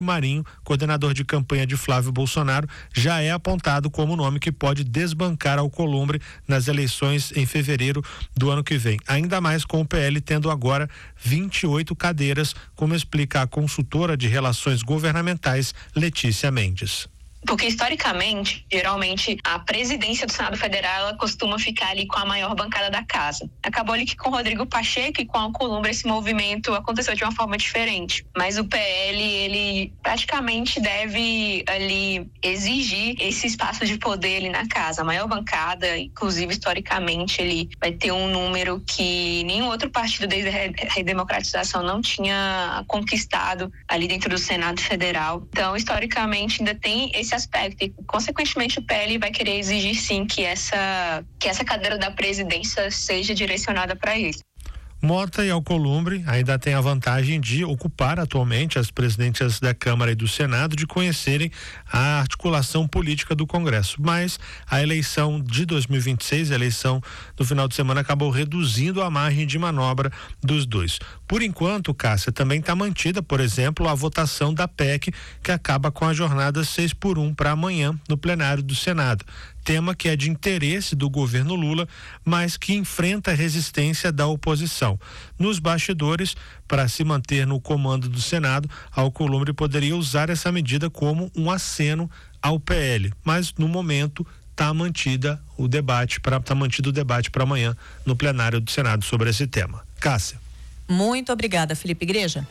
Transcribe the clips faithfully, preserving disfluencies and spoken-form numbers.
Marinho, coordenador de campanha de Flávio Bolsonaro, já é apontado como nome que pode desbancar Alcolumbre nas eleições em fevereiro do ano que vem. Ainda mais com o P L tendo agora vinte e oito cadeiras, como explica a consultora de relações governamentais Letícia Mendes. Porque, historicamente, geralmente, a presidência do Senado Federal ela costuma ficar ali com a maior bancada da casa. Acabou ali que com Rodrigo Pacheco e com Alcolumbre esse movimento aconteceu de uma forma diferente. Mas o P L, ele praticamente deve ali exigir esse espaço de poder ali na casa. A maior bancada, inclusive, historicamente, ele vai ter um número que nenhum outro partido desde a redemocratização não tinha conquistado ali dentro do Senado Federal. Então, historicamente, ainda tem esse aspecto e, consequentemente, o P L vai querer exigir sim que essa, que essa cadeira da presidência seja direcionada para ele. Mota e Alcolumbre ainda têm a vantagem de ocupar atualmente as presidências da Câmara e do Senado, de conhecerem a articulação política do Congresso. Mas a eleição de dois mil e vinte e seis, a eleição do final de semana, acabou reduzindo a margem de manobra dos dois. Por enquanto, Cássia, também está mantida, por exemplo, a votação da P E C, que acaba com a jornada seis por um para amanhã no plenário do Senado. Tema que é de interesse do governo Lula, mas que enfrenta a resistência da oposição. Nos bastidores, para se manter no comando do Senado, Alcolumbre poderia usar essa medida como um aceno ao P L, mas no momento está mantida o debate para tá mantido o debate para amanhã no plenário do Senado sobre esse tema. Cássia. Muito obrigada, Felipe Igreja.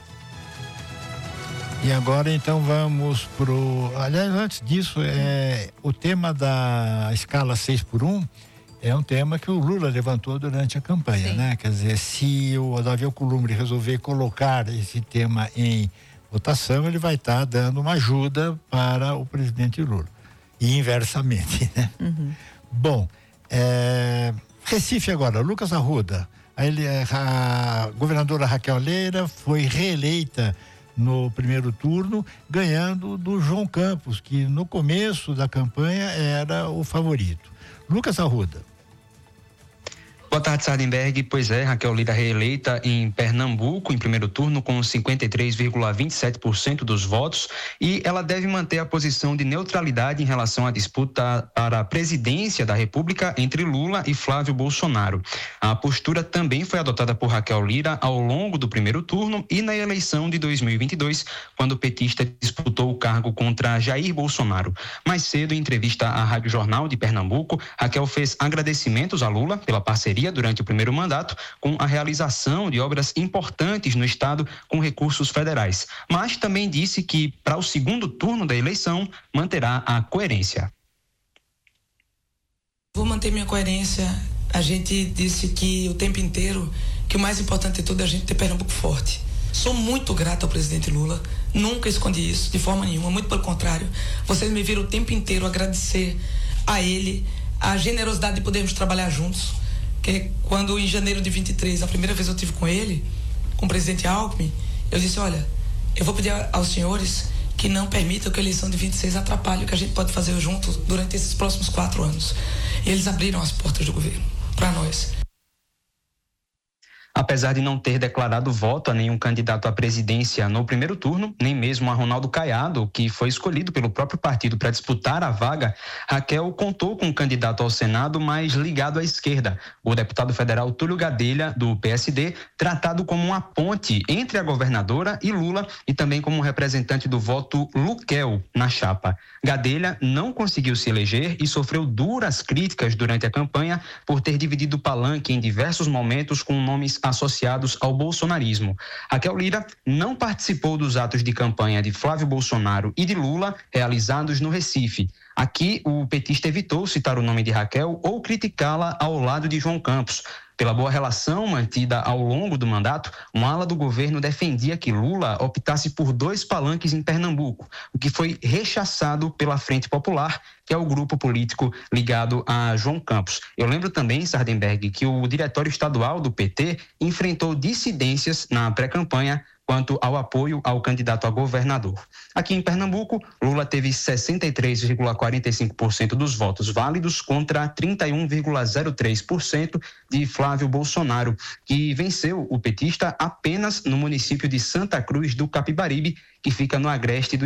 E agora então vamos pro, aliás, antes disso, é, o tema da escala seis por um é um tema que o Lula levantou durante a campanha, Sim. né? Quer dizer, se o Davi Alcolumbre resolver colocar esse tema em votação, ele vai estar tá dando uma ajuda para o presidente Lula. E inversamente, né? Uhum. Bom, é, Recife agora, Lucas Arruda, a, ele, a governadora Raquel Lira foi reeleita no primeiro turno, ganhando do João Campos, que no começo da campanha era o favorito. Lucas Arruda. Boa tarde, Sardenberg. Pois é, Raquel Lira reeleita em Pernambuco em primeiro turno com cinquenta e três vírgula vinte e sete por cento dos votos, e ela deve manter a posição de neutralidade em relação à disputa para a presidência da República entre Lula e Flávio Bolsonaro. A postura também foi adotada por Raquel Lira ao longo do primeiro turno e na eleição de dois mil e vinte e dois, quando o petista disputou o cargo contra Jair Bolsonaro. Mais cedo, em entrevista à Rádio Jornal de Pernambuco, Raquel fez agradecimentos a Lula pela parceria durante o primeiro mandato com a realização de obras importantes no estado com recursos federais, mas também disse que para o segundo turno da eleição manterá a coerência. Vou manter minha coerência. A gente disse que o tempo inteiro que o mais importante de tudo é a gente ter Pernambuco forte. Sou muito grato ao presidente Lula, nunca escondi isso de forma nenhuma, muito pelo contrário. Vocês me viram o tempo inteiro agradecer a ele a generosidade de podermos trabalhar juntos. Que quando em janeiro de vinte e três, a primeira vez eu tive com ele, com o presidente Alckmin, eu disse, olha, eu vou pedir aos senhores que não permitam que a eleição de vinte e seis atrapalhe o que a gente pode fazer juntos durante esses próximos quatro anos. E eles abriram as portas do governo para nós. Apesar de não ter declarado voto a nenhum candidato à presidência no primeiro turno, nem mesmo a Ronaldo Caiado, que foi escolhido pelo próprio partido para disputar a vaga, Raquel contou com um candidato ao Senado mais ligado à esquerda, o deputado federal Túlio Gadelha, do P S D, tratado como uma ponte entre a governadora e Lula e também como representante do voto Luquel na chapa. Gadelha não conseguiu se eleger e sofreu duras críticas durante a campanha por ter dividido o palanque em diversos momentos com nomes associados ao bolsonarismo. Raquel Lira não participou dos atos de campanha de Flávio Bolsonaro e de Lula realizados no Recife. Aqui, o petista evitou citar o nome de Raquel ou criticá-la ao lado de João Campos. Pela boa relação mantida ao longo do mandato, uma ala do governo defendia que Lula optasse por dois palanques em Pernambuco, o que foi rechaçado pela Frente Popular, que é o grupo político ligado a João Campos. Eu lembro também, Sardenberg, que o diretório estadual do P T enfrentou dissidências na pré-campanha quanto ao apoio ao candidato a governador. Aqui em Pernambuco, Lula teve sessenta e três vírgula quarenta e cinco por cento dos votos válidos contra trinta e um vírgula zero três por cento de Flávio Bolsonaro, que venceu o petista apenas no município de Santa Cruz do Capibaribe, que fica no agreste do